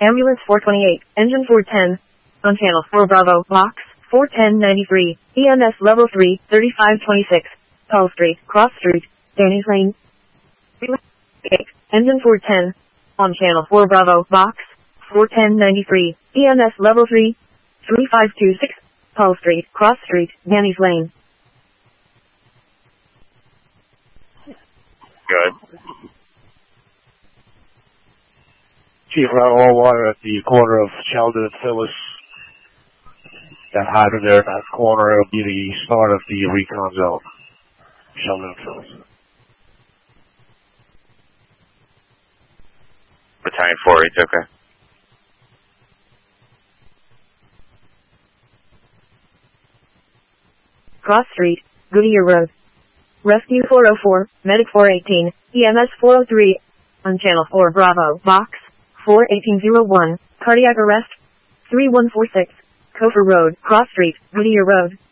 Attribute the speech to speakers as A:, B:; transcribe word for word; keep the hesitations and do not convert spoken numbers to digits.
A: Ambulance four twenty-eight, engine four ten. On channel four Bravo, box four ten ninety-three, E M S level three, thirty-five twenty-six. Pearl Street, Cross Street, Danny's Lane. eight, engine four ten. On channel four Bravo, box four ten ninety-three, E M S level three, thirty-five twenty-six. Pearl Street, Cross Street, Danny's Lane.
B: Good.
C: Chief, around all water at the corner of Sheldon and Phyllis. That hydrant there, that corner will be the start of the recon zone. Sheldon and Phyllis.
B: Battalion four eight, okay.
A: Cross Street, Goodyear Road. Rescue four oh four, Medic four eighteen, E M S four oh three. On channel four Bravo, box four eighteen oh one, cardiac arrest, three one four six, Cofer Road, Cross Street, Goodyear Road.